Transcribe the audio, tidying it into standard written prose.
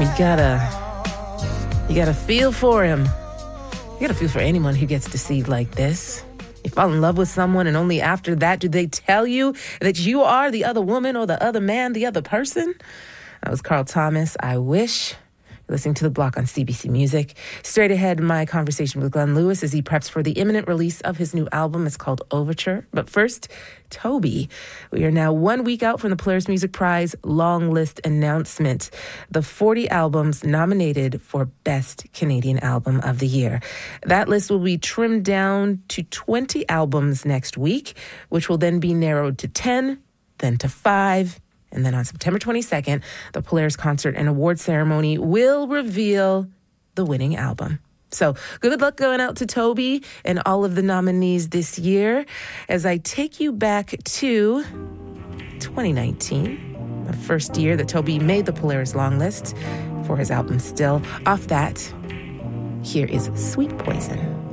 You gotta feel for him. You gotta feel for anyone who gets deceived like this. You fall in love with someone and only after that do they tell you that you are the other woman or the other man, the other person. That was Carl Thomas, I Wish. You're listening to The Block on CBC Music. Straight ahead, my conversation with Glenn Lewis as he preps for the imminent release of his new album. It's called Overture. But first, Toby. We are now 1 week out from the Polaris Music Prize long list announcement. The 40 albums nominated for Best Canadian Album of the Year. That list will be trimmed down to 20 albums next week, which will then be narrowed to 10, then to 5. And then on September 22nd, the Polaris Concert and Award Ceremony will reveal the winning album. So good luck going out to Toby and all of the nominees this year as I take you back to 2019, the first year that Toby made the Polaris long list for his album Still. Off that, here is Sweet Poison.